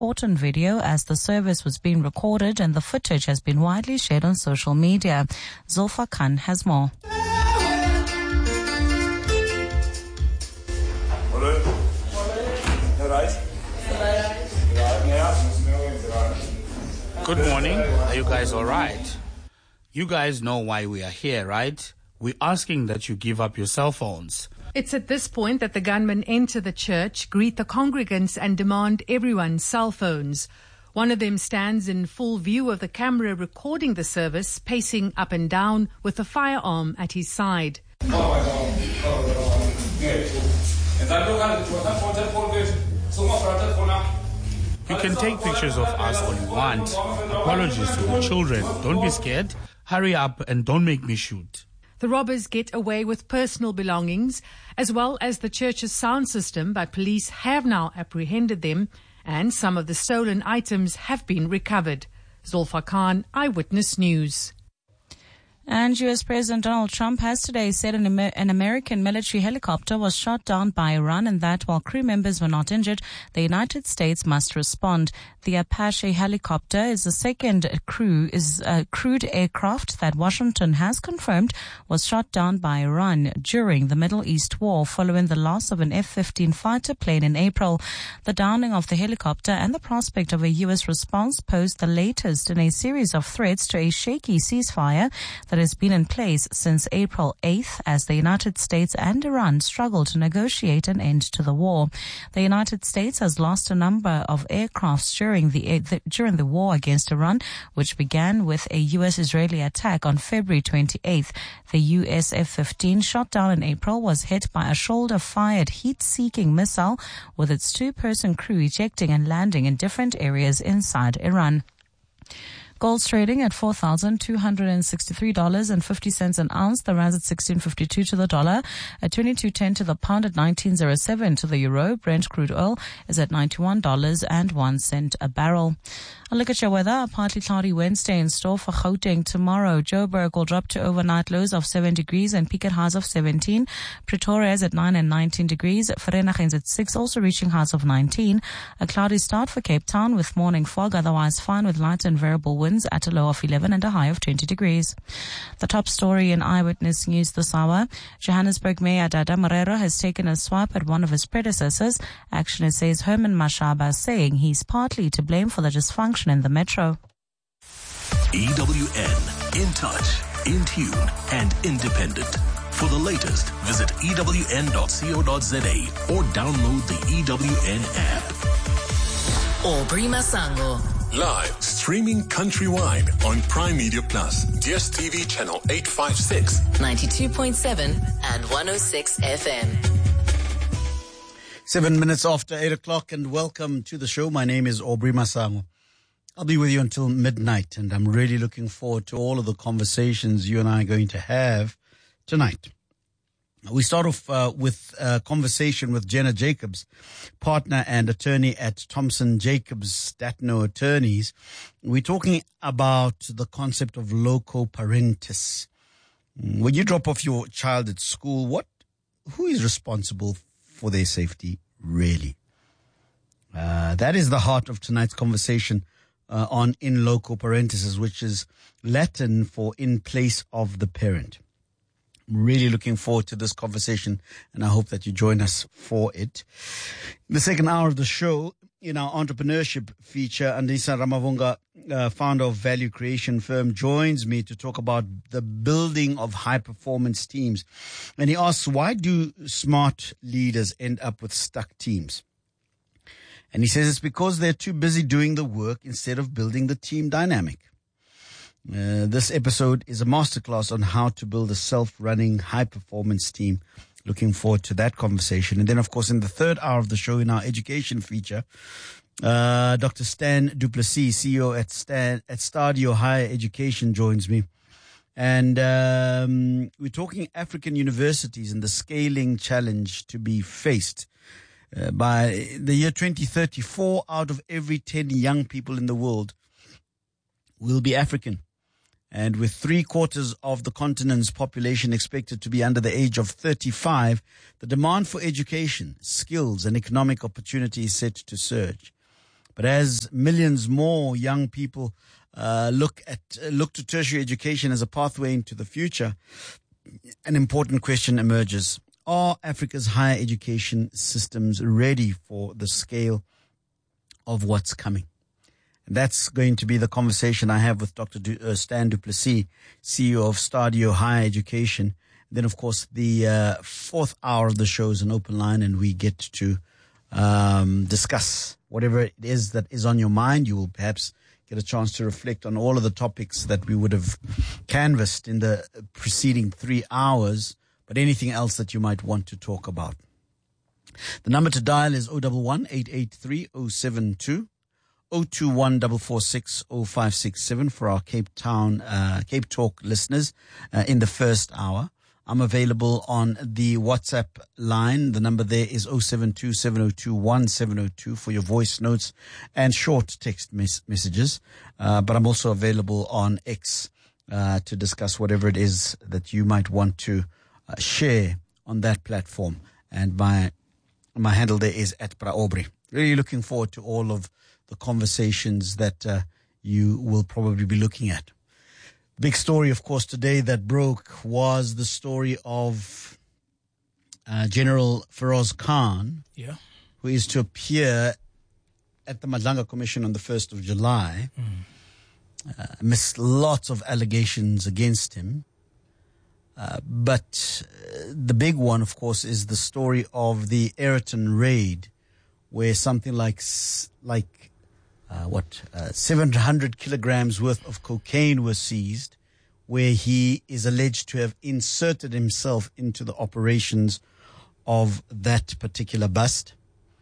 important video as the service was being recorded and the footage has been widely shared on social media. Zulfa Khan has more. Good morning. Are you guys all right? You guys know why we are here, right? We're asking that you give up your cell phones. It's at this point that the gunmen enter the church, greet the congregants and demand everyone's cell phones. One of them stands in full view of the camera recording the service, pacing up and down with a firearm at his side. You can take pictures of us all you want. Apologies to your children. Don't be scared. Hurry up and don't make me shoot. The robbers get away with personal belongings as well as the church's sound system, but police have now apprehended them and some of the stolen items have been recovered. Zulfa Khan, Eyewitness News. And U.S. President Donald Trump has today said an American military helicopter was shot down by Iran and that while crew members were not injured, the United States must respond. The Apache helicopter is the second crewed aircraft that Washington has confirmed was shot down by Iran during the Middle East war following the loss of an F-15 fighter plane in April. The downing of the helicopter and the prospect of a U.S. response posed the latest in a series of threats to a shaky ceasefire that has been in place since April 8th as the United States and Iran struggle to negotiate an end to the war. The United States has lost a number of aircrafts during the war against Iran, which began with a U.S.-Israeli attack on February 28th. The U.S. F-15 shot down in April was hit by a shoulder-fired heat-seeking missile with its two-person crew ejecting and landing in different areas inside Iran. Gold's trading at $4,263.50 an ounce. The rand's at 16.52 to the dollar, at 22.10 to the pound, at 19.07 to the euro. Brent crude oil is at $91.01 a barrel. A look at your weather. A partly cloudy Wednesday in store for Gauteng tomorrow. Joburg will drop to overnight lows of 7 degrees and peak at highs of 17. Pretoria is at 9 and 19 degrees. Vereeniging at 6, also reaching highs of 19. A cloudy start for Cape Town with morning fog, otherwise fine with light and variable winds at a low of 11 and a high of 20 degrees. The top story in Eyewitness News this hour. Johannesburg Mayor Dada Morero has taken a swipe at one of his predecessors. Action says Herman Mashaba, saying he's partly to blame for the dysfunction in the metro. EWN, in touch, in tune, and independent. For the latest, visit ewn.co.za or download the EWN app. Aubrey Masango. Live, streaming countrywide on Prime Media Plus, DSTV channel 856, 92.7 and 106 FM. 7 minutes after 8 o'clock, and welcome to the show. My name is Aubrey Masango. I'll be with you until midnight, and I'm really looking forward to all of the conversations you and I are going to have tonight. We start off with a conversation with Jenna Jacobs, partner and attorney at Thompson Jacobs Statno Attorneys. We're talking about the concept of loco parentis. When you drop off your child at school, who is responsible for their safety, really? That is the heart of tonight's conversation on in loco parentis, which is Latin for in place of the parent. I'm really looking forward to this conversation, and I hope that you join us for it. In the second hour of the show, in our entrepreneurship feature, Andisa Ramavunga, founder of Value Creation Firm, joins me to talk about the building of high-performance teams. And he asks, why do smart leaders end up with stuck teams? And he says it's because they're too busy doing the work instead of building the team dynamic. This episode is a masterclass on how to build a self-running, high-performance team. Looking forward to that conversation. And then, of course, in the third hour of the show, in our education feature, Dr. Stan du Plessis, CEO at Stadio Higher Education, joins me. And we're talking African universities and the scaling challenge to be faced. By the year 2030, 4 out of every 10 young people in the world will be African. And with 3/4 of the continent's population expected to be under the age of 35, the demand for education, skills, and economic opportunity is set to surge. But But as millions more young people look to tertiary education as a pathway into the future, an important question emerges. Are Africa's higher education systems ready for the scale of what's coming? And that's going to be the conversation I have with Dr. Stan du Plessis, CEO of Stadio Higher Education. Then, of course, the fourth hour of the show is an open line, and we get to discuss whatever it is that is on your mind. You will perhaps get a chance to reflect on all of the topics that we would have canvassed in the preceding 3 hours, but anything else that you might want to talk about. The number to dial is 011-883-072, 021-446-0567 for our Cape Talk listeners in the first hour. I'm available on the WhatsApp line. The number there is 072-702-1702 for your voice notes and short text messages. But I'm also available on X to discuss whatever it is that you might want to share on that platform. And my handle there is @Aubrey. Really looking forward to all of the conversations that you will probably be looking at. Big story, of course, today that broke was the story of General Feroz Khan, who is to appear at the Madlanga Commission on the 1st of July, amidst lots of allegations against him. But the big one, of course, is the story of the Ayrton raid, where something like 700 kilograms worth of cocaine was seized, where he is alleged to have inserted himself into the operations of that particular bust.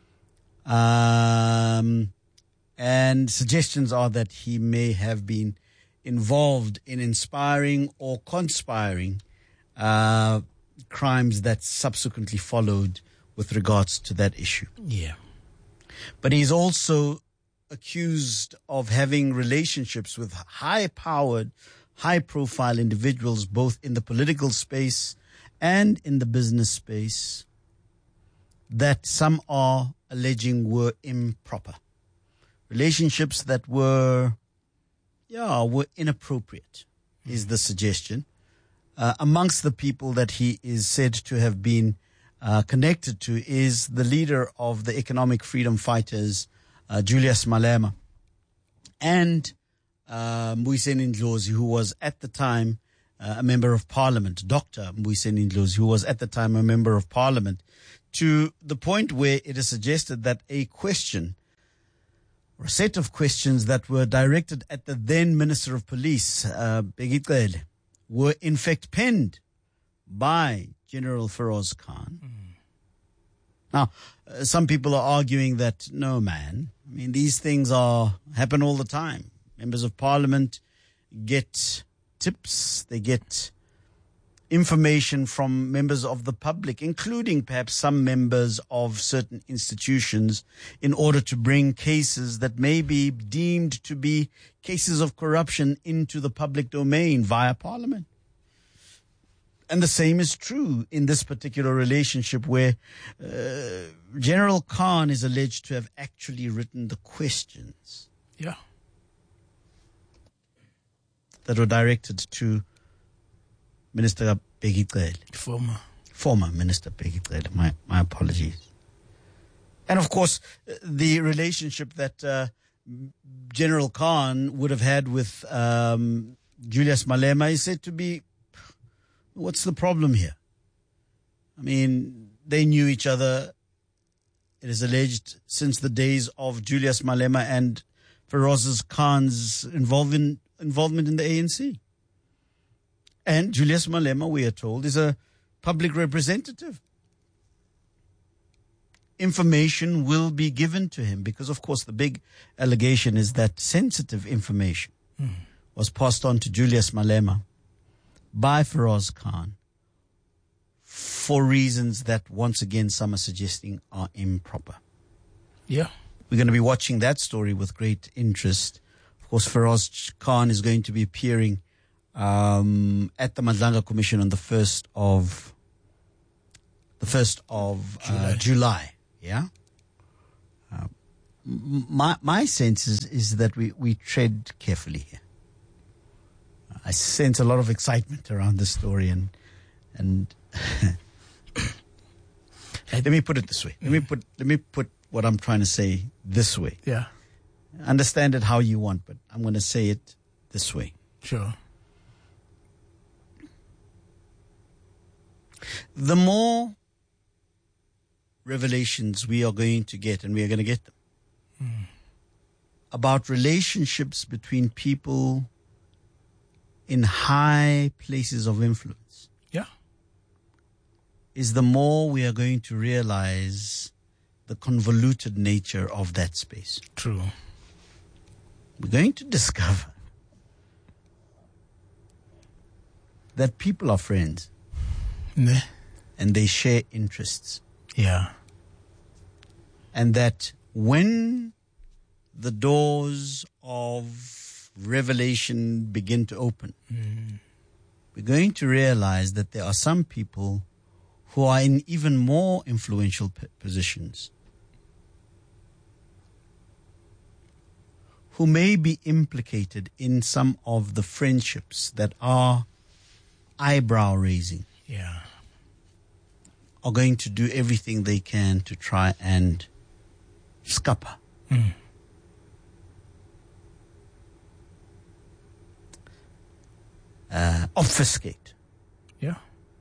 And suggestions are that he may have been involved in inspiring or conspiring crimes that subsequently followed with regards to that issue. Yeah. But he's also accused of having relationships with high-powered, high-profile individuals, both in the political space and in the business space, that some are alleging were improper. Relationships that were inappropriate, is the suggestion. Amongst the people that he is said to have been connected to is the leader of the economic freedom fighters, Julius Malema, and Mbuyiseni Ndlozi, who was at the time a member of parliament, Dr. Mbuyiseni Ndlozi, who was at the time a member of parliament, to the point where it is suggested that a question or a set of questions that were directed at the then Minister of Police, Bheki Cele, were in fact penned by General Feroz Khan. Now, some people are arguing that, no, man, I mean, these things happen all the time. Members of Parliament get tips, they get information from members of the public, including perhaps some members of certain institutions, in order to bring cases that may be deemed to be cases of corruption into the public domain via Parliament. And the same is true in this particular relationship where General Khan is alleged to have actually written the questions that were directed to Minister Bheki Cele. Former Minister Bheki Cele. My apologies. And of course, the relationship that General Khan would have had with Julius Malema is said to be, what's the problem here? I mean, they knew each other, it is alleged, since the days of Julius Malema and Feroz Khan's involvement in the ANC. And Julius Malema, we are told, is a public representative. Information will be given to him because, of course, the big allegation is that sensitive information was passed on to Julius Malema by Feroz Khan for reasons that, once again, some are suggesting are improper. Yeah. We're going to be watching that story with great interest. Of course, Feroz Khan is going to be appearing at the Madlanga Commission on the 1st of July. Yeah. my sense is that we tread carefully here. I sense a lot of excitement around this story, and let me put it this way. Let me put what I'm trying to say this way. Yeah. Understand it how you want, but I'm going to say it this way. Sure. The more revelations we are going to get, and we are going to get them, about relationships between people in high places of influence, Yeah. is the more we are going to realize the convoluted nature of that space. True. We're going to discover that people are friends Ne? and they share interests. Yeah. And that when the doors of revelation begin to open, we're going to realize that there are some people who are in even more influential positions, who may be implicated in some of the friendships that are eyebrow-raising, Yeah. are going to do everything they can to try and scupper. Obfuscate Yeah.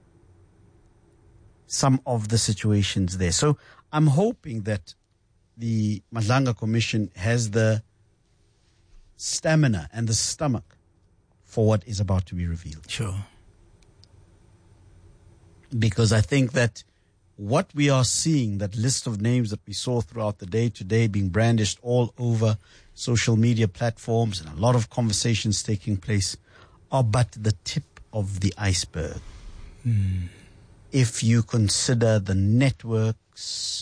some of the situations there. So I'm hoping that the Madlanga Commission has the stamina and the stomach for what is about to be revealed. Sure. Because I think that what we are seeing, that list of names that we saw throughout the day today being brandished all over social media platforms and a lot of conversations taking place, are but the tip of the iceberg. If you consider the networks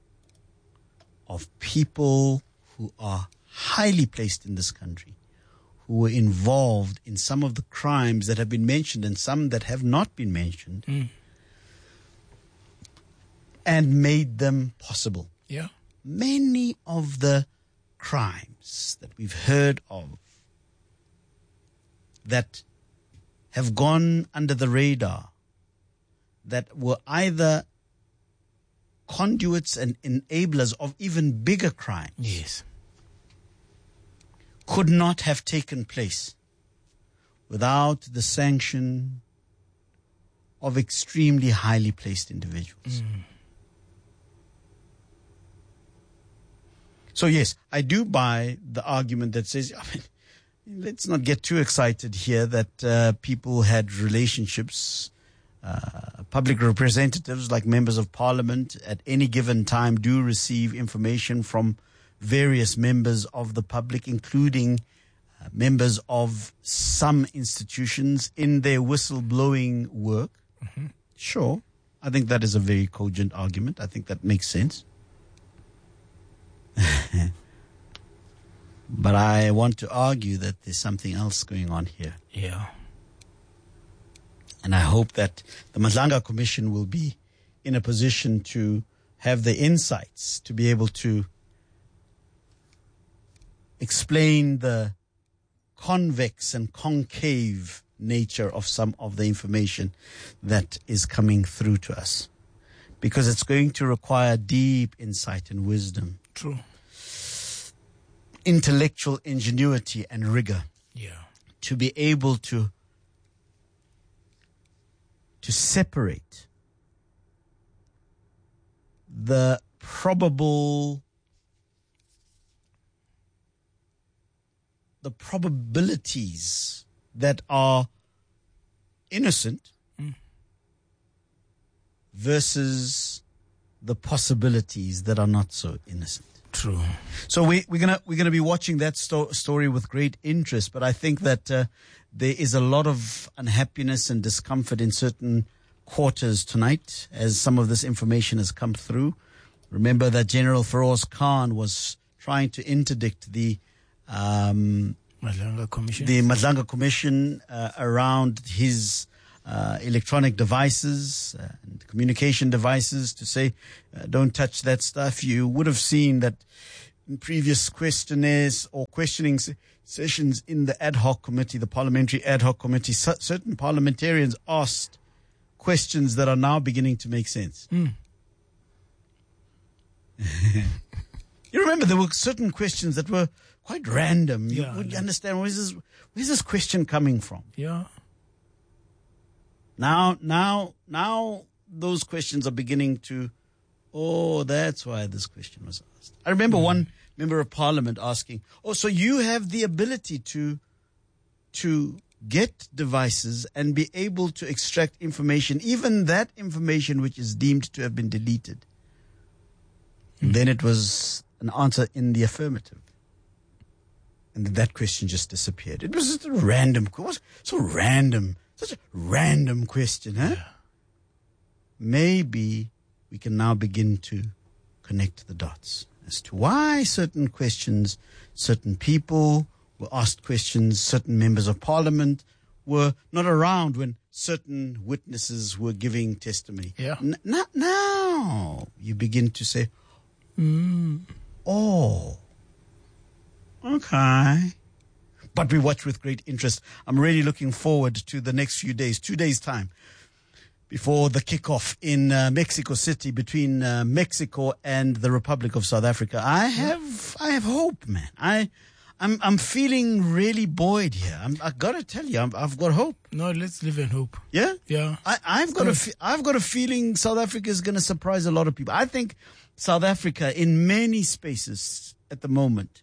of people who are highly placed in this country, who were involved in some of the crimes that have been mentioned and some that have not been mentioned, and made them possible. Yeah. Many of the crimes that we've heard of that have gone under the radar, that were either conduits and enablers of even bigger crimes, Yes. could not have taken place without the sanction of extremely highly placed individuals. So yes, I do buy the argument that says, let's not get too excited here that people had relationships. Public representatives like members of parliament at any given time do receive information from various members of the public, including members of some institutions in their whistleblowing work. Sure, I think that is a very cogent argument. I think that makes sense. But I want to argue that there's something else going on here. Yeah. And I hope that the Madlanga Commission will be in a position to have the insights to be able to explain the convex and concave nature of some of the information that is coming through to us. Because it's going to require deep insight and wisdom, True. intellectual ingenuity and rigor Yeah. to be able to separate the probabilities that are innocent versus the possibilities that are not so innocent. True. So we're gonna be watching that story with great interest. But I think that there is a lot of unhappiness and discomfort in certain quarters tonight as some of this information has come through. Remember that General Feroz Khan was trying to interdict the Madlanga Commission. the Madlanga Commission around his electronic devices and communication devices to say, don't touch that stuff. You would have seen that in previous questionnaires or questioning sessions in the ad hoc committee, the parliamentary ad hoc committee, certain parliamentarians asked questions that are now beginning to make sense. You remember there were certain questions that were quite random. You would understand, where's this question coming from? Yeah. Now those questions are beginning to, that's why this question was asked. I remember one member of parliament asking, so you have the ability to get devices and be able to extract information, even that information which is deemed to have been deleted. Then it was an answer in the affirmative. And then that question just disappeared. It was just a random, such a random question, huh? Yeah. Maybe we can now begin to connect the dots as to why certain questions, certain people were asked questions, certain members of parliament were not around when certain witnesses were giving testimony. Yeah. Now you begin to say, okay. But we watch with great interest. I'm really looking forward to the next few days, 2 days' time, before the kickoff in Mexico City between Mexico and the Republic of South Africa. I have hope, man. I'm feeling really buoyed here. I gotta tell you, I've got hope. No, let's live in hope. Yeah? Yeah. I've got a feeling South Africa is going to surprise a lot of people. I think South Africa, in many spaces at the moment,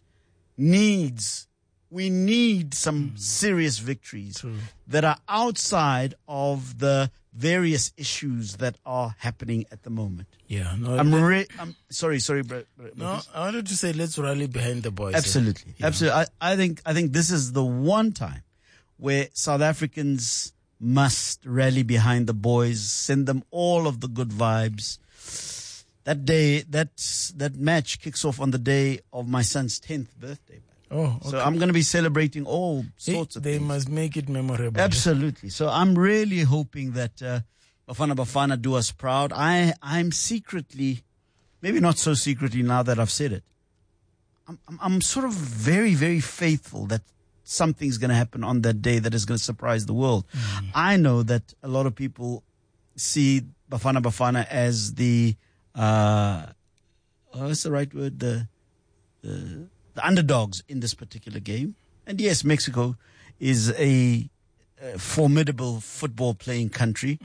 we need some serious victories that are outside of the various issues that are happening at the moment. Yeah, no. I'm sorry, bro. No, I wanted to say let's rally behind the boys. Absolutely, absolutely. I think this is the one time where South Africans must rally behind the boys, send them all of the good vibes. That day, that match kicks off on the day of my son's 10th birthday. Oh, okay. So I'm going to be celebrating all sorts of things. They must make it memorable. Absolutely. So I'm really hoping that Bafana do us proud. I'm secretly, maybe not so secretly now that I've said it, I'm sort of very, very faithful that something's going to happen on that day that is going to surprise the world. I know that a lot of people see Bafana as the, what's the right word? The underdogs in this particular game. And yes, Mexico is a formidable football playing country.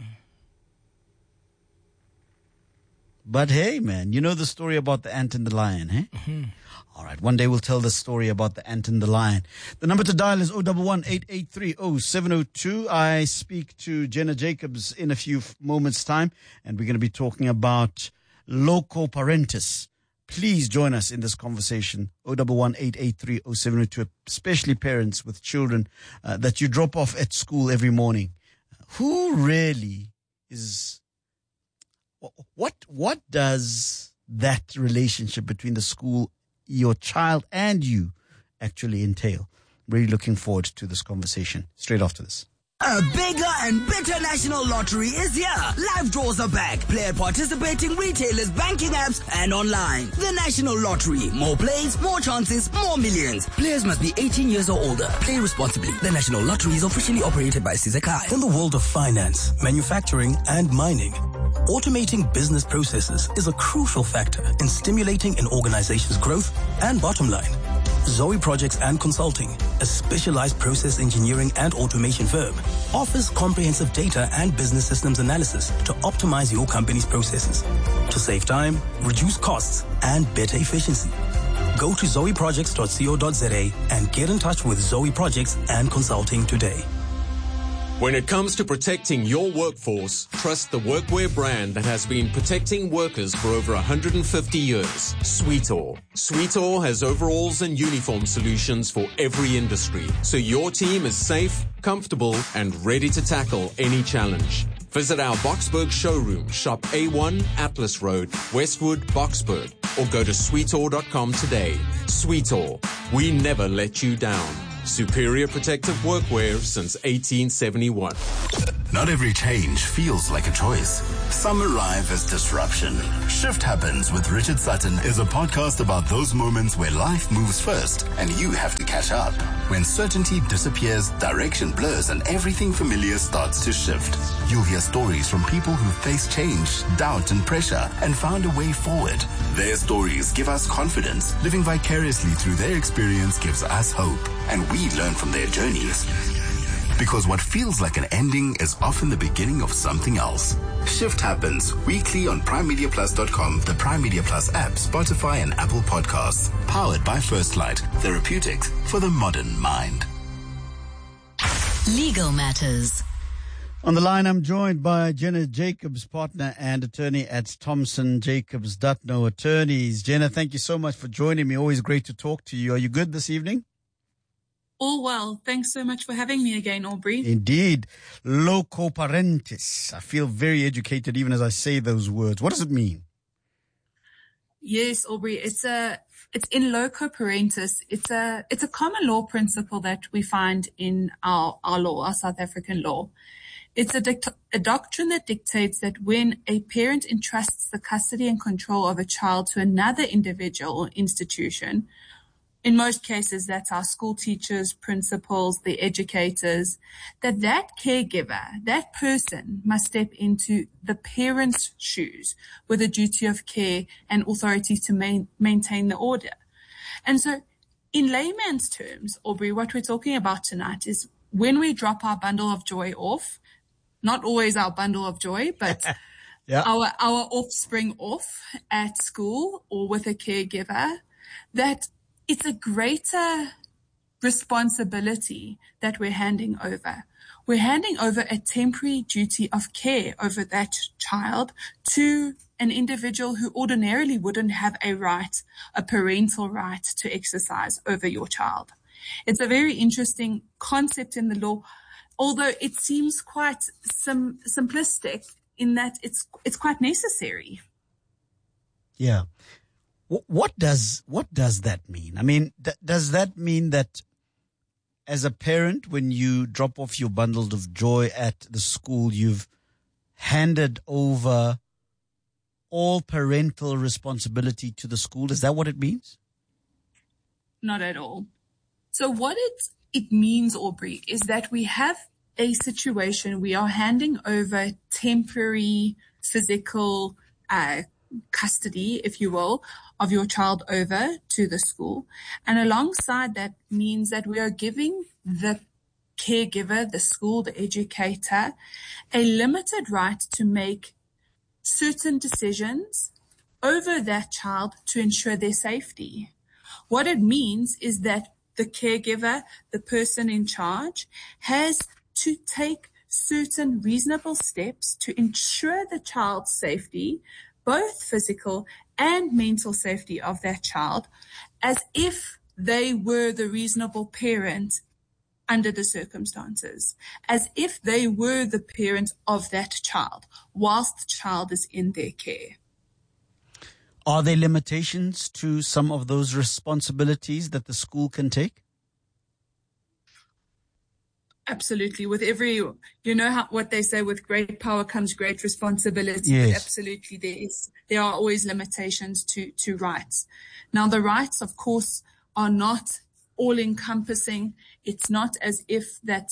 But hey, man, you know the story about the ant and the lion, eh? All right, one day we'll tell the story about the ant and the lion. The number to dial is 011-883-0702. I speak to Jenna Jacobs in a few moments' time, and we're going to be talking about loco parentis. Please join us in this conversation, 011-883-0702, especially parents with children that you drop off at school every morning. Who really is... What does that relationship between the school, your child, and you actually entail? Really looking forward to this conversation straight after this. A bigger and better National Lottery is here. Live draws are back. Play at participating retailers, banking apps, and online. The National Lottery. More plays, more chances, more millions. Players must be 18 years or older. Play responsibly. The National Lottery is officially operated by Sizakai. In the world of finance, manufacturing, and mining, automating business processes is a crucial factor in stimulating an organization's growth and bottom line. Zoe Projects and Consulting, a specialized process engineering and automation firm, offers comprehensive data and business systems analysis to optimize your company's processes, to save time, reduce costs, and better efficiency. Go to zoeprojects.co.za and get in touch with Zoe Projects and Consulting today. When it comes to protecting your workforce, trust the workwear brand that has been protecting workers for over 150 years, Sweetall. Sweetall has overalls and uniform solutions for every industry, so your team is safe, comfortable, and ready to tackle any challenge. Visit our Boksburg showroom, shop A1 Atlas Road, Westwood, Boksburg, or go to sweetall.com today. Sweetall, we never let you down. Superior protective workwear since 1871. Not every change feels like a choice. Some arrive as disruption. Shift Happens with Richard Sutton is a podcast about those moments where life moves first and you have to catch up. When certainty disappears, direction blurs, and everything familiar starts to shift. You'll hear stories from people who faced change, doubt, and pressure and found a way forward. Their stories give us confidence. Living vicariously through their experience gives us hope, and we learn from their journeys. Because what feels like an ending is often the beginning of something else. Shift Happens weekly on PrimeMediaPlus.com, the Prime Media Plus app, Spotify, and Apple Podcasts. Powered by First Light, therapeutics for the modern mind. Legal Matters. On the line, I'm joined by Jenna Jacobs, partner and attorney at Thompson Jacobs Dutno Attorneys. Jenna, thank you so much for joining me. Always great to talk to you. Are you good this evening? All well. Thanks so much for having me again, Aubrey. Indeed. Loco parentis. I feel very educated even as I say those words. What does it mean? Yes, Aubrey. It's in loco parentis. It's a common law principle that we find in our law, our South African law. It's a doctrine that dictates that when a parent entrusts the custody and control of a child to another individual or institution, in most cases, that's our school teachers, principals, the educators, that caregiver, that person must step into the parent's shoes with a duty of care and authority to maintain the order. And so in layman's terms, Aubrey, what we're talking about tonight is when we drop our bundle of joy off, not always our bundle of joy, but yeah, our offspring off at school or with a caregiver, that it's a greater responsibility that we're handing over. We're handing over a temporary duty of care over that child to an individual who ordinarily wouldn't have a parental right to exercise over your child. It's a very interesting concept in the law, although it seems quite simplistic in that it's quite necessary. Yeah. What does that mean? I mean, does that mean that as a parent, when you drop off your bundles of joy at the school, you've handed over all parental responsibility to the school? Is that what it means? Not at all. So what it means, Aubrey, is that we have a situation, we are handing over temporary physical custody, if you will, of your child over to the school. And alongside that means that we are giving the caregiver, the school, the educator, a limited right to make certain decisions over that child to ensure their safety. What it means is that the caregiver, the person in charge, has to take certain reasonable steps to ensure the child's safety, both physical and mental safety of that child, as if they were the reasonable parent under the circumstances, as if they were the parent of that child whilst the child is in their care. Are there limitations to some of those responsibilities that the school can take? Absolutely. With what they say, with great power comes great responsibility. Yes. Absolutely. There are always limitations to rights. Now, the rights, of course, are not all encompassing. It's not as if that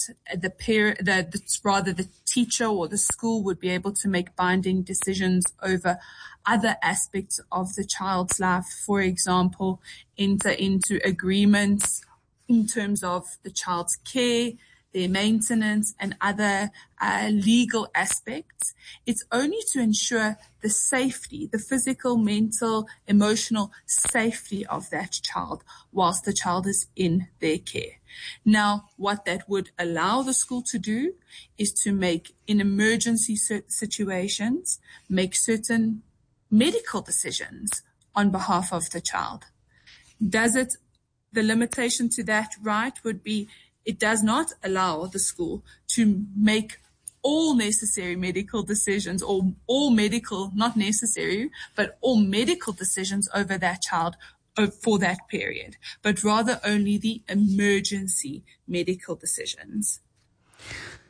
the teacher or the school would be able to make binding decisions over other aspects of the child's life. For example, enter into agreements in terms of the child's care, their maintenance, and other legal aspects. It's only to ensure the safety, the physical, mental, emotional safety of that child whilst the child is in their care. Now, what that would allow the school to do is to make, in emergency situations, make certain medical decisions on behalf of the child. The limitation to that right would be it does not allow the school to make all necessary medical decisions, or all medical, not necessary, but all medical decisions over that child for that period, but rather only the emergency medical decisions.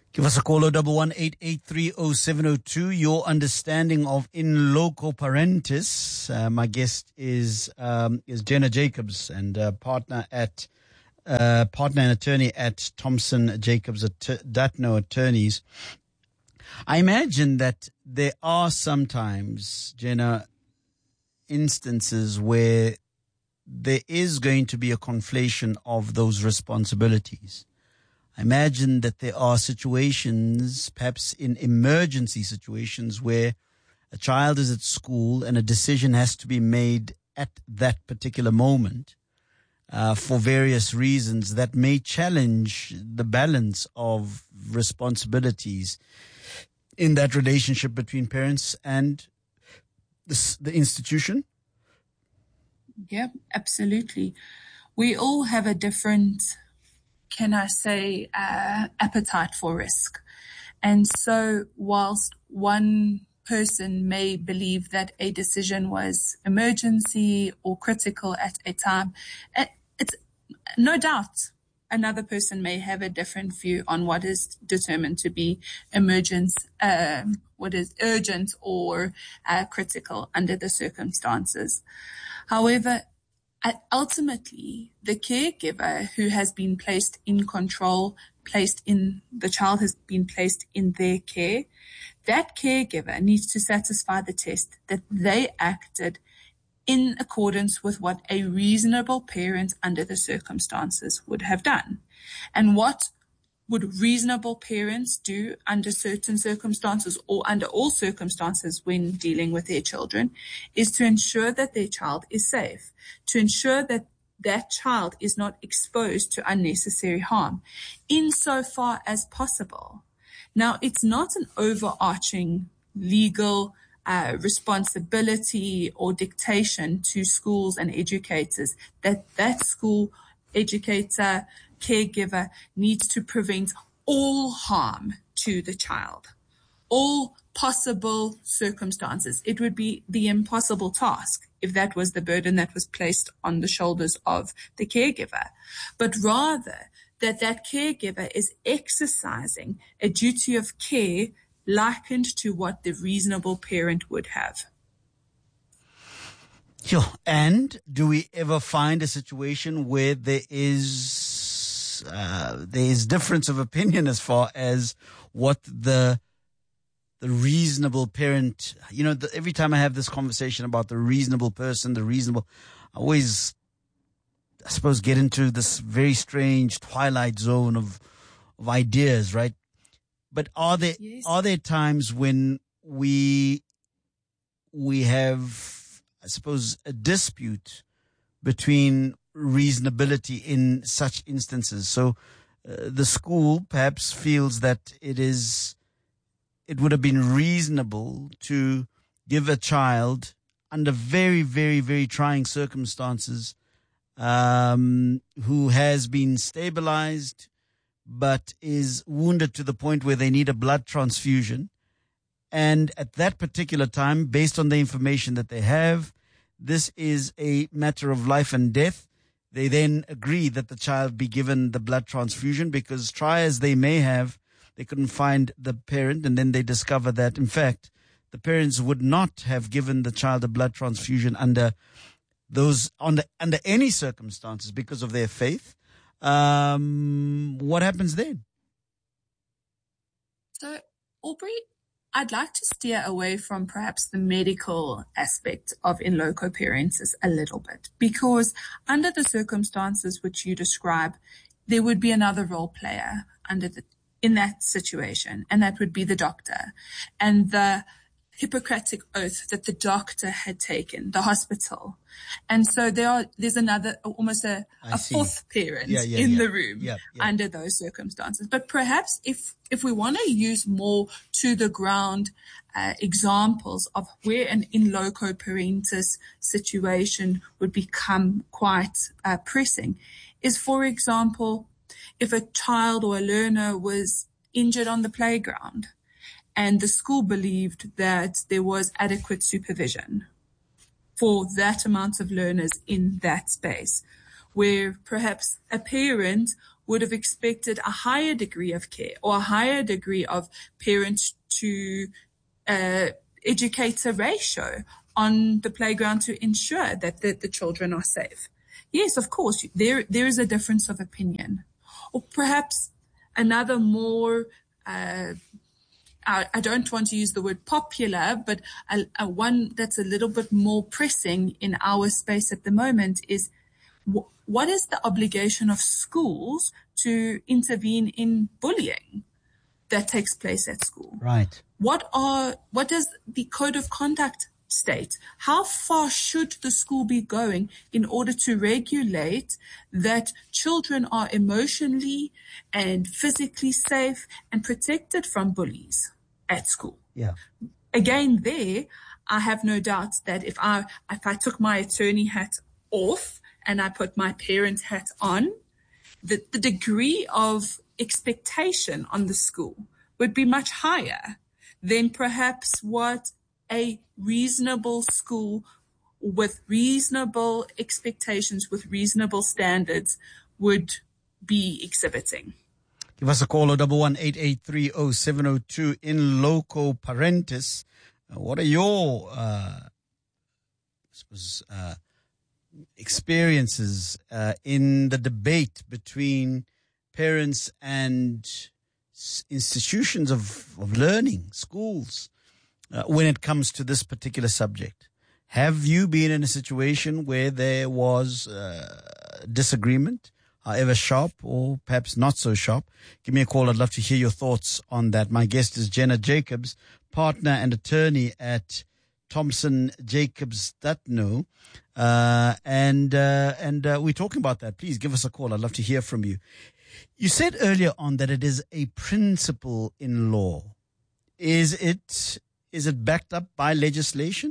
Give us a call, 011-883-0702. Your understanding of in loco parentis. My guest is Jenna Jacobs, and partner and attorney at Thompson Jacobs Datno Attorneys. I imagine that there are sometimes, Jenna, instances where there is going to be a conflation of those responsibilities. I imagine that there are situations, perhaps in emergency situations, where a child is at school and a decision has to be made at that particular moment for various reasons that may challenge the balance of responsibilities in that relationship between parents and the institution. Yeah, absolutely. We all have a different, can I say, appetite for risk. And so whilst one person may believe that a decision was emergency or critical at a time, it's no doubt another person may have a different view on what is determined to be what is urgent or critical under the circumstances. However, ultimately, the caregiver who has been placed in control, the child has been placed in their care, that caregiver needs to satisfy the test that they acted in accordance with what a reasonable parent under the circumstances would have done. And what would reasonable parents do under certain circumstances or under all circumstances when dealing with their children is to ensure that their child is safe, to ensure that that child is not exposed to unnecessary harm insofar as possible. Now, it's not an overarching legal responsibility or dictation to schools and educators that school educator, caregiver needs to prevent all harm to the child, all possible circumstances. It would be the impossible task if that was the burden that was placed on the shoulders of the caregiver, but rather that caregiver is exercising a duty of care likened to what the reasonable parent would have. Sure. And do we ever find a situation where there is difference of opinion as far as what the reasonable parent, every time I have this conversation about the reasonable person, I always, I suppose, get into this very strange twilight zone of ideas, right? But are there times when we have, I suppose, a dispute between reasonability in such instances? So the school perhaps feels that it would have been reasonable to give a child under very, very, very trying circumstances who has been stabilized but is wounded to the point where they need a blood transfusion. And at that particular time, based on the information that they have, this is a matter of life and death. They then agree that the child be given the blood transfusion because try as they may have, they couldn't find the parent. And then they discover that, in fact, the parents would not have given the child a blood transfusion under any circumstances because of their faith. What happens then? So, Aubrey, I'd like to steer away from perhaps the medical aspect of in loco parentis a little bit, because under the circumstances which you describe, there would be another role player in that situation, and that would be the doctor and the Hippocratic oath that the doctor had taken, the hospital. And so there's another, almost a fourth parent in the room under those circumstances. But perhaps if we want to use more to the ground examples of where an in loco parentis situation would become quite pressing is, for example, if a child or a learner was injured on the playground, and the school believed that there was adequate supervision for that amount of learners in that space, where perhaps a parent would have expected a higher degree of care or a higher degree of parent to educator ratio on the playground to ensure that the children are safe. Yes, of course, there is a difference of opinion. Or perhaps another more, I don't want to use the word popular, but a one that's a little bit more pressing in our space at the moment is what is the obligation of schools to intervene in bullying that takes place at school? Right. What does the code of conduct state? How far should the school be going in order to regulate that children are emotionally and physically safe and protected from bullies at school? Yeah. Again, I have no doubt that if I took my attorney hat off and I put my parent hat on, the degree of expectation on the school would be much higher than perhaps what a reasonable school with reasonable expectations, with reasonable standards would be exhibiting. Give us a call, 011-883-0702 in loco parentis. What are your experiences in the debate between parents and institutions of learning, schools, when it comes to this particular subject? Have you been in a situation where there was disagreement, however sharp or perhaps not so sharp? Give me a call. I'd love to hear your thoughts on that. My guest is Jenna Jacobs, partner and attorney at Thompson Jacobs Dutno. And we're talking about that. Please give us a call. I'd love to hear from you. You said earlier on that it is a principle in law. Is it backed up by legislation?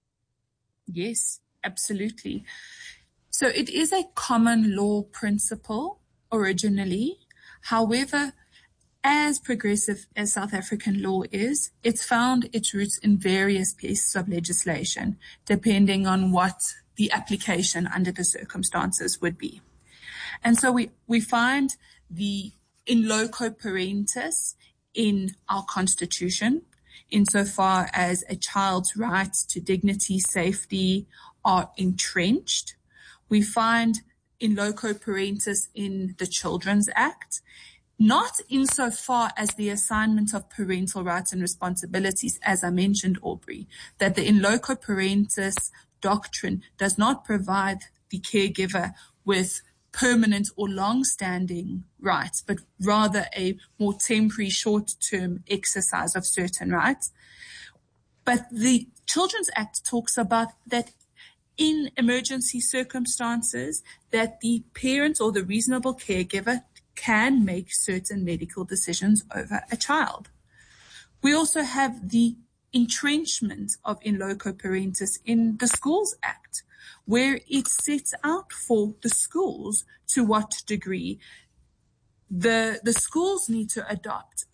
Yes, absolutely. So it is a common law principle originally. However, as progressive as South African law is, it's found its roots in various pieces of legislation, depending on what the application under the circumstances would be. And so we find the in loco parentis in our Constitution, insofar as a child's rights to dignity, safety are entrenched. We find in loco parentis in the Children's Act, not insofar as the assignment of parental rights and responsibilities, as I mentioned, Aubrey, that the in loco parentis doctrine does not provide the caregiver with permanent or long-standing rights, but rather a more temporary, short-term exercise of certain rights. But the Children's Act talks about that in emergency circumstances, that the parent or the reasonable caregiver can make certain medical decisions over a child. We also have the entrenchment of in loco parentis in the Schools Act, where it sets out for the schools to what degree the schools need to adopt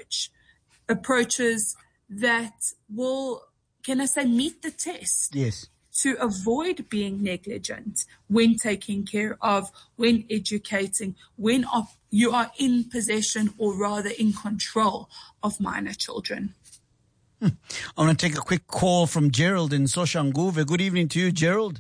approaches that will, meet the test. Yes. To avoid being negligent when taking care of, when educating, when you are in possession or rather in control of minor children. I want to take a quick call from Gerald in Soshanguve. Good evening to you, Gerald.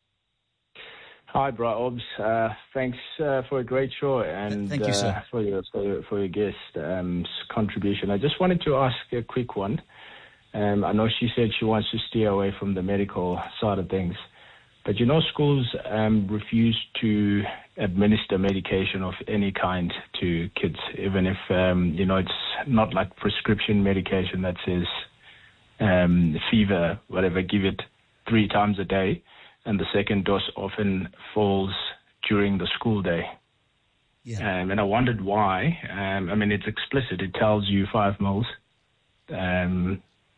Hi, Bra Obs. Thanks for a great show and thank you, sir. for your guest contribution. I just wanted to ask a quick one. I know she said she wants to steer away from the medical side of things, but schools refuse to administer medication of any kind to kids, even if it's not like prescription medication that says fever, whatever, give it 3 times a day. And the second dose often falls during the school day. Yeah. And I wondered why. It's explicit. It tells you 5 mils. And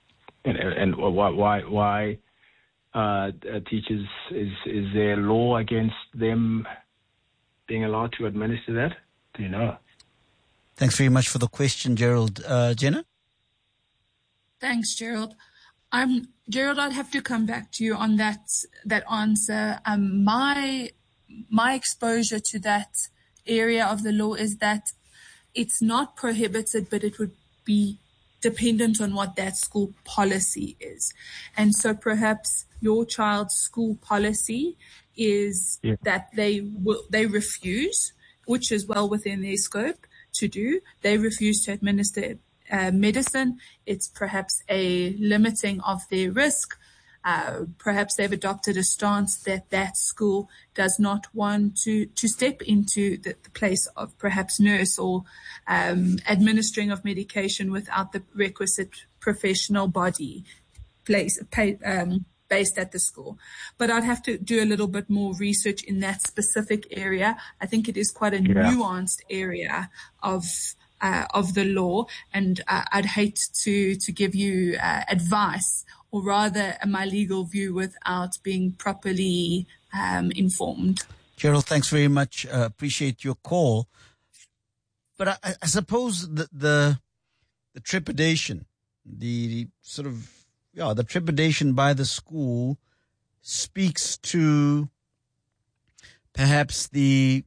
why teachers, is there law against them being allowed to administer that? Do you know? Thanks very much for the question, Gerald. Jenna? Thanks, Gerald. Gerald, I'd have to come back to you on that answer. My exposure to that area of the law is that it's not prohibited, but it would be dependent on what that school policy is. And so perhaps your child's school policy is that they refuse, which is well within their scope to do. They refuse to administer medicine. It's perhaps a limiting of their risk. Perhaps they've adopted a stance that school does not want to step into the place of perhaps nurse or administering of medication without the requisite professional body based at the school. But I'd have to do a little bit more research in that specific area. I think it is quite a nuanced area of the law, and I'd hate to give you advice, or rather my legal view, without being properly informed. Cheryl, thanks very much. Appreciate your call. But I suppose the trepidation, the sort of, the trepidation by the school speaks to perhaps the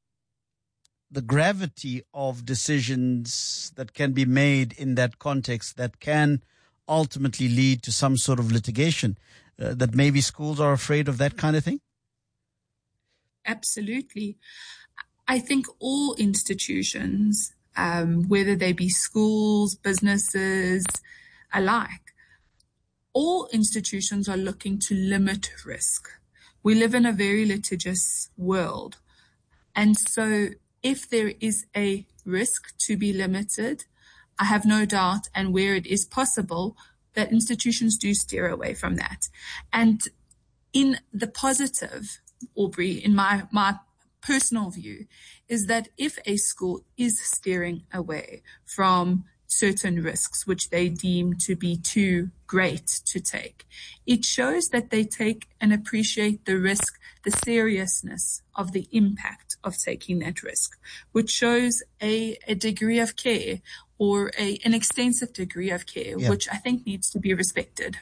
gravity of decisions that can be made in that context that can ultimately lead to some sort of litigation, that maybe schools are afraid of that kind of thing? Absolutely. I think all institutions, whether they be schools, businesses, alike, all institutions are looking to limit risk. We live in a very litigious world. And so if there is a risk to be limited, I have no doubt, and where it is possible, that institutions do steer away from that. And in the positive, Aubrey, in my personal view, is that if a school is steering away from certain risks which they deem to be too great to take, it shows that they take and appreciate the risk, the seriousness of the impact of taking that risk, which shows a degree of care, or an extensive degree of care, which I think needs to be respected.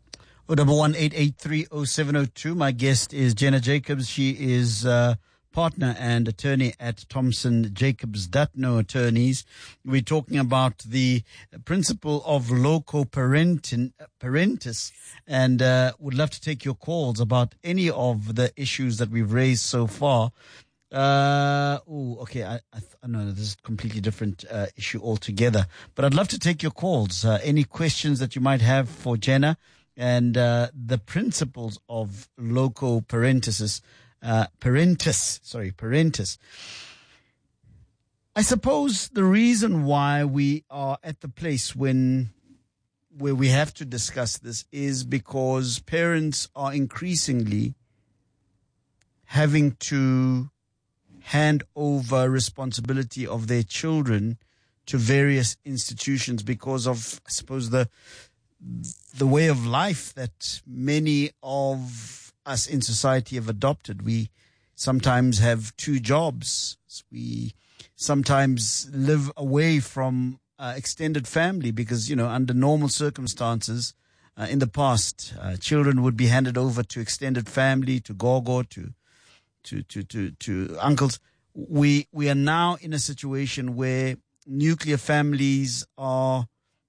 011-883-0702. My guest is Jenna Jacobs. She is partner and attorney at Thompson Jacobs Dutno Attorneys. We're talking about the principle of loco parentis, and would love to take your calls about any of the issues that we've raised so far. Okay. I know this is a completely different issue altogether, but I'd love to take your calls. Any questions that you might have for Jenna and the principles of loco parentis. I suppose the reason why we are at the place where we have to discuss this is because parents are increasingly having to hand over responsibility of their children to various institutions because of, I suppose, the way of life that many of us in society have adopted. We sometimes have two jobs. We sometimes live away from extended family because, under normal circumstances, in the past, children would be handed over to extended family, to gogo, to uncles. We are now in a situation where nuclear families are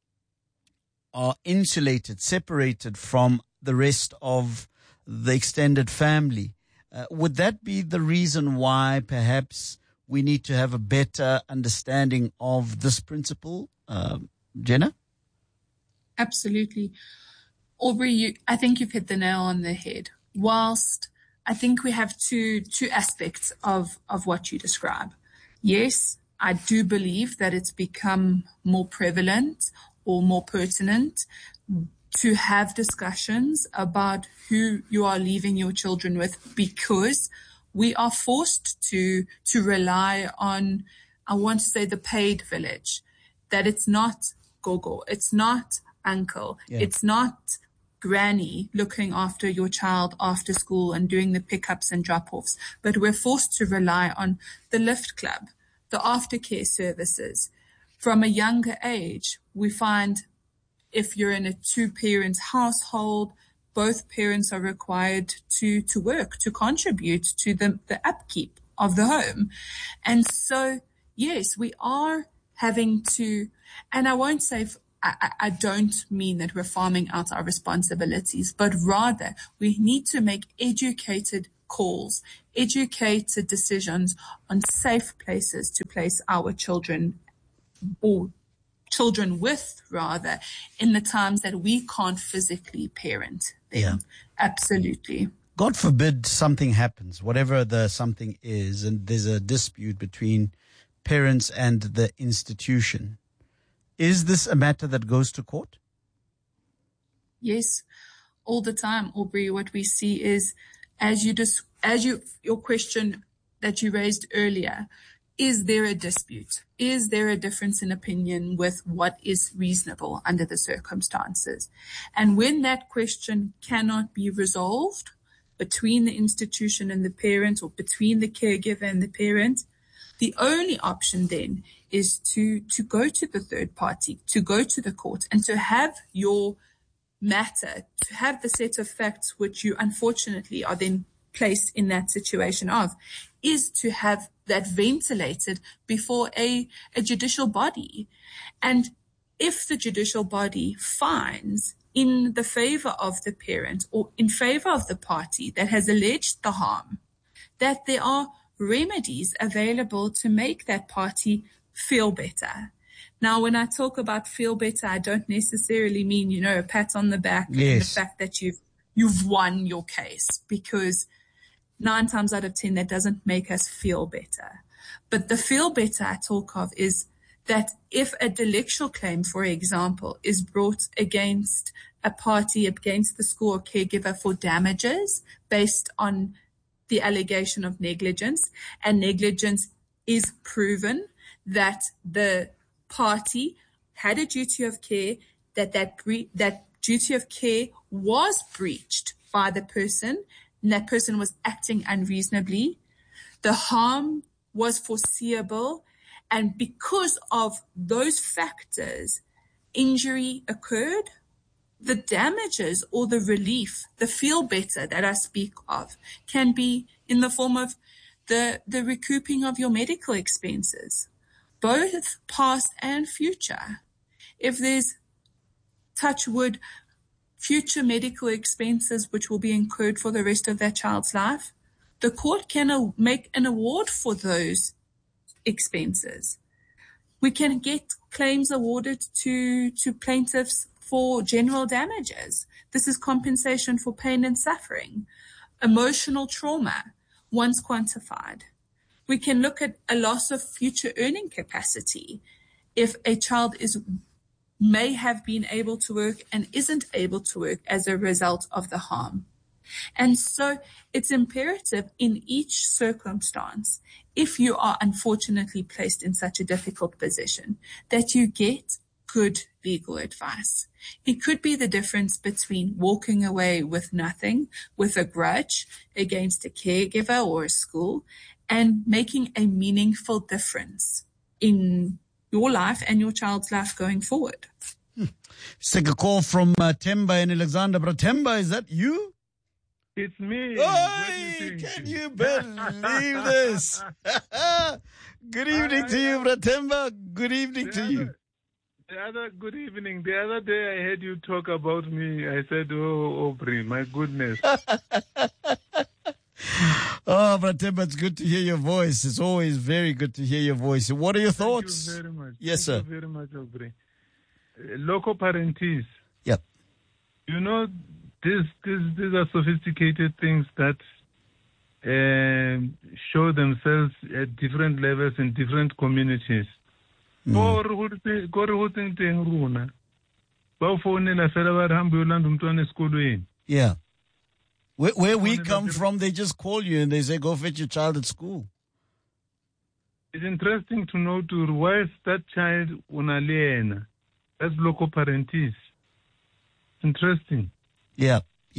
insulated, separated from the rest of the extended family. Would that be the reason why perhaps we need to have a better understanding of this principle, Jenna? Absolutely. Aubrey, I think you've hit the nail on the head. Whilst I think we have two aspects of what you describe. Yes, I do believe that it's become more prevalent or more pertinent to have discussions about who you are leaving your children with, because we are forced to rely on, I want to say, the paid village, that it's not gogo, it's not uncle, it's not granny looking after your child after school and doing the pickups and drop-offs, but we're forced to rely on the lift club, the aftercare services. From a younger age, we find if you're in a two-parent household, both parents are required to work, to contribute to the upkeep of the home. And so, yes, we are having to, and I won't say, I don't mean that we're farming out our responsibilities, but rather we need to make educated calls, educated decisions on safe places to place our children, or children with, rather, in the times that we can't physically parent them. Yeah. Absolutely. God forbid something happens, whatever the something is, and there's a dispute between parents and the institution. Is this a matter that goes to court? Yes, all the time, Aubrey. What we see is, your question that you raised earlier, is there a dispute? Is there a difference in opinion with what is reasonable under the circumstances? And when that question cannot be resolved between the institution and the parent, or between the caregiver and the parent, the only option then is to go to the third party, to go to the court, and to have your matter, to have the set of facts which you unfortunately are then placed in that situation of, is to have that ventilated before a judicial body. And if the judicial body finds in the favor of the parent or in favor of the party that has alleged the harm, that there are remedies available to make that party feel better. Now, when I talk about feel better, I don't necessarily mean, a pat on the back and the fact that you've won your case, because 9 times out of 10, that doesn't make us feel better. But the feel better I talk of is that if a delictual claim, for example, is brought against a party, against the school or caregiver for damages based on the allegation of negligence, and negligence is proven, that the party had a duty of care, that duty of care was breached by the person, and that person was acting unreasonably, the harm was foreseeable, and because of those factors, injury occurred, the damages or the relief, the feel better that I speak of, can be in the form of the recouping of your medical expenses, both past and future. If there's, touch wood, future medical expenses which will be incurred for the rest of that child's life, the court can make an award for those expenses. We can get claims awarded to plaintiffs for general damages. This is compensation for pain and suffering. Emotional trauma, once quantified. We can look at a loss of future earning capacity. If a child may have been able to work and isn't able to work as a result of the harm. And so it's imperative in each circumstance, if you are unfortunately placed in such a difficult position, that you get good legal advice. It could be the difference between walking away with nothing, with a grudge against a caregiver or a school, and making a meaningful difference in your life and your child's life going forward. Let's take a call from Temba in Alexander. But Temba, is that you? It's me. Hey, can you believe this? Good evening to you, Bratemba. Good evening to you. Good evening. The other day I heard you talk about me. I said, oh, Aubrey, my goodness. Oh, Bratemba, it's good to hear your voice. It's always very good to hear your voice. What are your thoughts? Thank you very much. Yes, sir. Thank you very much, Aubrey. Local parentees. Yep. You know, these are sophisticated things that show themselves at different levels in different communities. Yeah. Where we come from, they just call you and they say, go fetch your child at school. It's interesting to know why is that child unaliena. That's local parentees. Interesting. Yeah.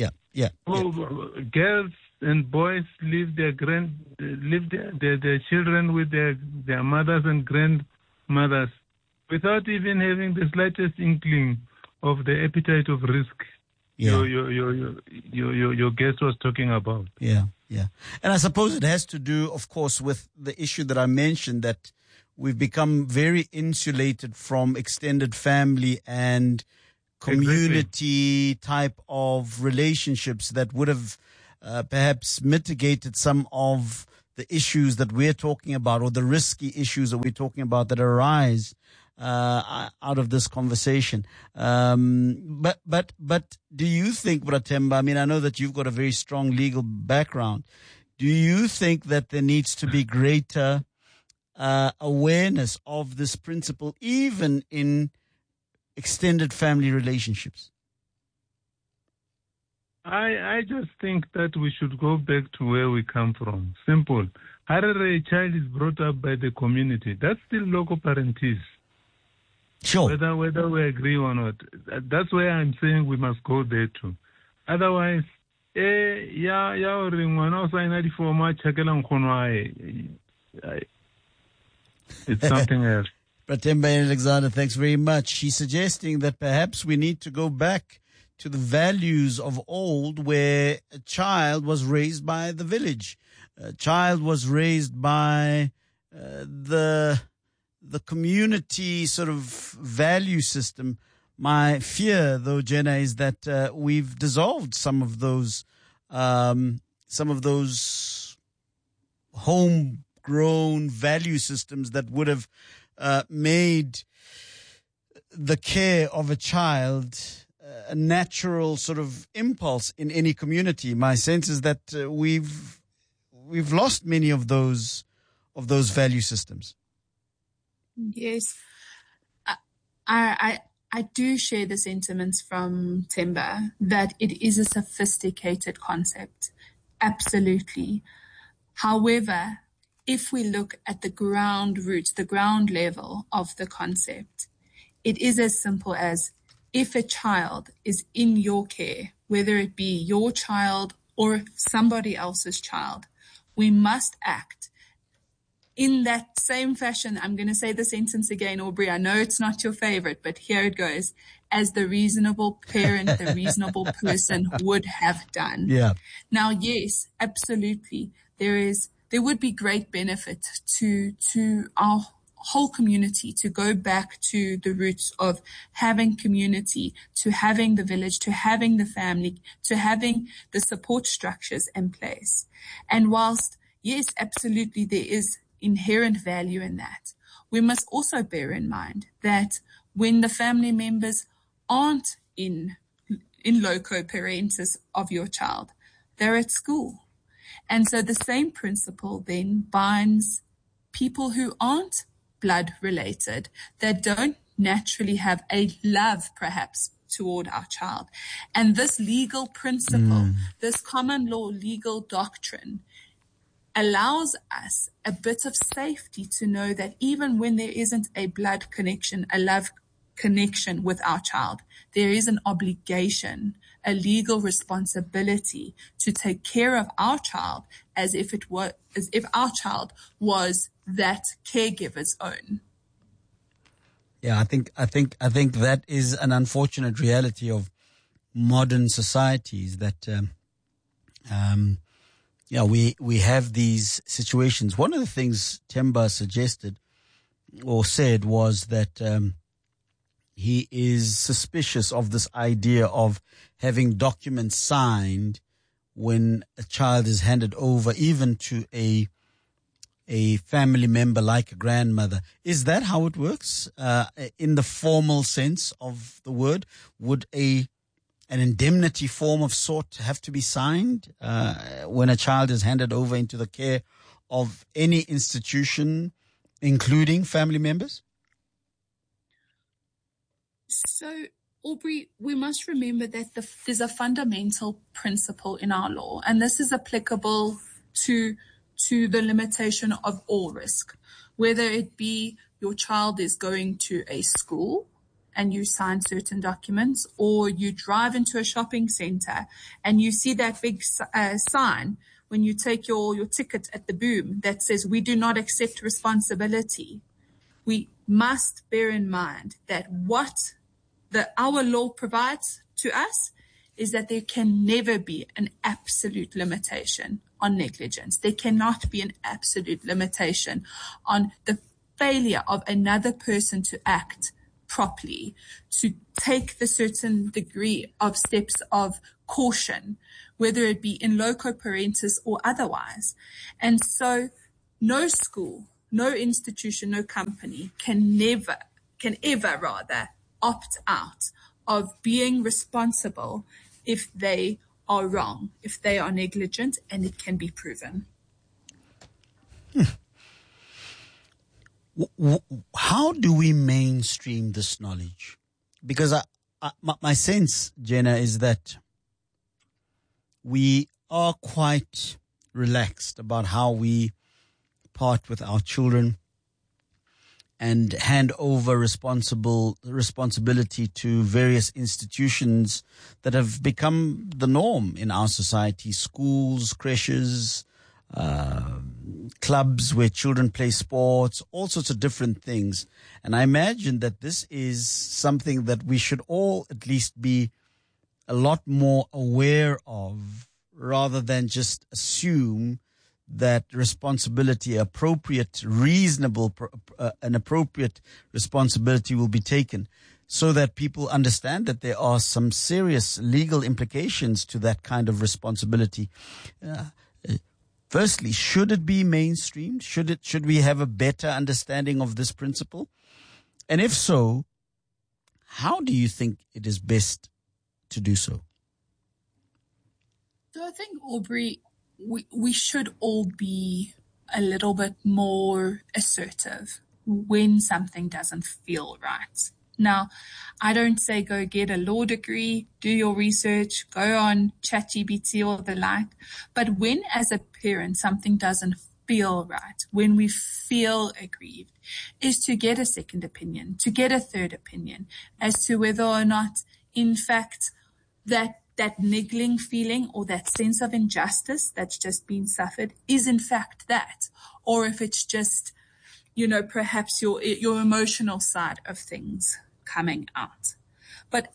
Girls and boys leave their children with their mothers and grandmothers without even having the slightest inkling of the appetite of risk. Yeah. Your guest was talking about. Yeah. Yeah. And I suppose it has to do, of course, with the issue that I mentioned, that we've become very insulated from extended family and community type of relationships that would have perhaps mitigated some of the issues that we're talking about, or the risky issues that we're talking about that arise out of this conversation. But do you think, Brathemba, I mean, I know that you've got a very strong legal background. Do you think that there needs to be greater awareness of this principle, even in extended family relationships? I just think that we should go back to where we come from. Simple. Harare, a child is brought up by the community. That's still local parentis. Sure. Whether we agree or not. That's where I'm saying we must go there too. Otherwise, it's something else. Brathemba Alexander, thanks very much. She's suggesting that perhaps we need to go back to the values of old, where a child was raised by the village. A child was raised by the community sort of value system. My fear, though, Jenna, is that we've dissolved some of those homegrown value systems that would have made the care of a child a natural sort of impulse in any community. My sense is that we've lost many of those value systems. Yes, I do share the sentiments from Themba that it is a sophisticated concept. Absolutely. However, if we look at the ground roots, the ground level of the concept, it is as simple as, if a child is in your care, whether it be your child or somebody else's child, we must act in that same fashion. I'm going to say the sentence again, Aubrey. I know it's not your favorite, but here it goes. As the reasonable parent, the reasonable person would have done. Yeah. Now, yes, absolutely. There would be great benefit to our whole community to go back to the roots of having community, to having the village, to having the family, to having the support structures in place. And whilst, yes, absolutely, there is inherent value in that, we must also bear in mind that when the family members aren't in loco parentis of your child, they're at school. And so the same principle then binds people who aren't blood related, that don't naturally have a love perhaps toward our child. And this legal principle, this common law legal doctrine, allows us a bit of safety to know that even when there isn't a blood connection, a love connection with our child, there is an obligation, a legal responsibility to take care of our child as if our child was that caregiver's own. Yeah, I think that is an unfortunate reality of modern societies, that we have these situations. One of the things Themba suggested or said was that he is suspicious of this idea of having documents signed when a child is handed over, even to a family member like a grandmother. Is that how it works? In the formal sense of the word, would an indemnity form of sort have to be signed when a child is handed over into the care of any institution, including family members? So, Aubrey, we must remember that there's a fundamental principle in our law, and this is applicable to the limitation of all risk, whether it be your child is going to a school and you sign certain documents, or you drive into a shopping center and you see that big sign when you take your ticket at the boom that says, "We do not accept responsibility." We must bear in mind that what our law provides to us is that there can never be an absolute limitation on negligence. There cannot be an absolute limitation on the failure of another person to act properly, to take the certain degree of steps of caution, whether it be in loco parentis or otherwise. And so no school, no institution, no company can ever opt out of being responsible if they are wrong, if they are negligent, and it can be proven. How do we mainstream this knowledge? Because my sense, Jenna, is that we are quite relaxed about how we part with our children and hand over responsibility to various institutions that have become the norm in our society, schools, creches, clubs where children play sports, all sorts of different things. And I imagine that this is something that we should all at least be a lot more aware of, rather than just assume that responsibility, appropriate, reasonable, an appropriate responsibility will be taken, so that people understand that there are some serious legal implications to that kind of responsibility. Firstly, should it be mainstreamed? Should we have a better understanding of this principle? And if so, how do you think it is best to do so? So I think, Aubrey, we should all be a little bit more assertive when something doesn't feel right. Now, I don't say go get a law degree, do your research, go on ChatGPT or the like. But when, as a parent, something doesn't feel right, when we feel aggrieved, is to get a second opinion, to get a third opinion as to whether or not, in fact, that niggling feeling or that sense of injustice that's just been suffered is in fact that, or if it's just, perhaps your emotional side of things coming out. But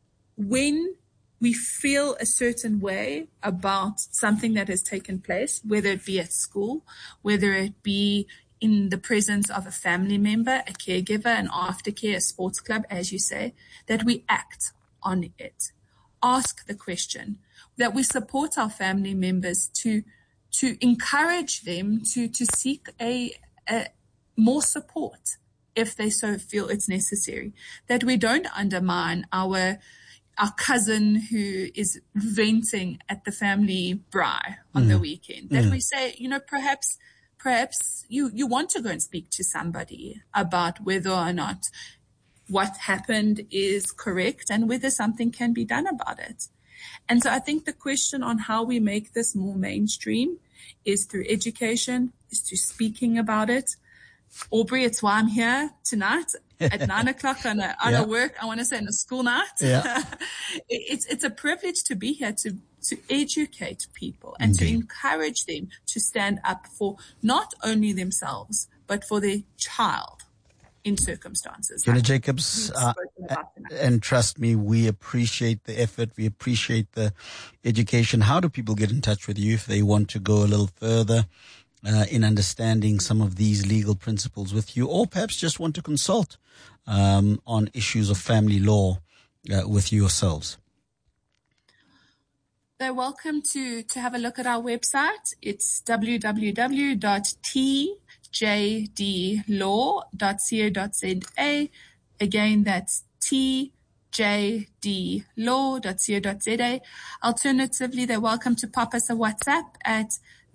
when we feel a certain way about something that has taken place, whether it be at school, whether it be in the presence of a family member, a caregiver, an aftercare, a sports club, as you say, that we act on it. Ask the question, that we support our family members to encourage them to seek a more support if they so feel it's necessary, that we don't undermine our cousin who is venting at the family braai on the weekend, that we say, perhaps you want to go and speak to somebody about whether or not what happened is correct and whether something can be done about it. And so I think the question on how we make this more mainstream is through education, is through speaking about it. Aubrey, it's why I'm here tonight at 9 o'clock on a school night. Yeah. It's a privilege to be here to educate people and to encourage them to stand up for not only themselves, but for their child in circumstances. Jenna Jacobs, and trust me, we appreciate the effort. We appreciate the education. How do people get in touch with you if they want to go a little further in understanding some of these legal principles with you, or perhaps just want to consult on issues of family law with you yourselves? They're welcome to have a look at our website. It's www.tjdlaw.co.za. Again, that's tjdlaw.co.za. Alternatively, they're welcome to pop us a WhatsApp at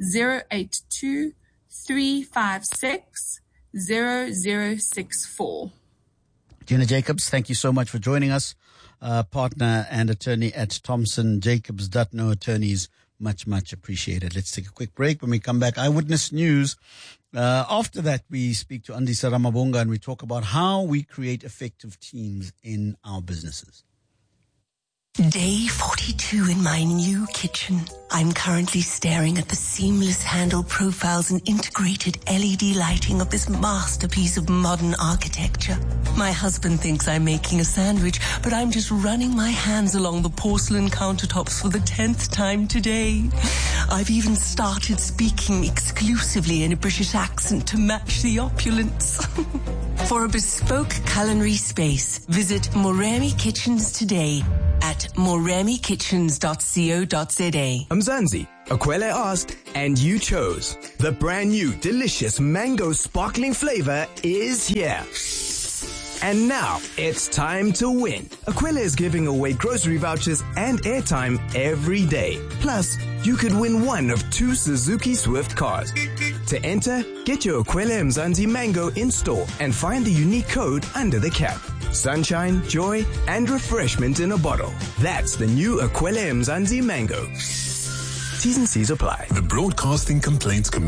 082-356-0064. Jenna Jacobs, thank you so much for joining us. Partner and attorney at Thompson Jacobs Dutno Attorneys. Much, much appreciated. Let's take a quick break. When we come back, Eyewitness News. After that, we speak to Andisa Ramabonga and we talk about how we create effective teams in our businesses. Day 42 in my new kitchen. I'm currently staring at the seamless handle profiles and integrated LED lighting of this masterpiece of modern architecture. My husband thinks I'm making a sandwich, but I'm just running my hands along the porcelain countertops for the 10th time today. I've even started speaking exclusively in a British accent to match the opulence. For a bespoke culinary space, visit Moremi Kitchens today at moremikitchens.co.za. Mzansi, Akwele asked, and you chose. The brand new delicious mango sparkling flavor is here. And now, it's time to win. Akwele is giving away grocery vouchers and airtime every day. Plus, you could win one of 2 Suzuki Swift cars. To enter, get your Akwele Mzansi Mango in store and find the unique code under the cap. Sunshine, joy, and refreshment in a bottle. That's the new Akwele Mzansi Mango. T's and C's apply. The Broadcasting Complaints Committee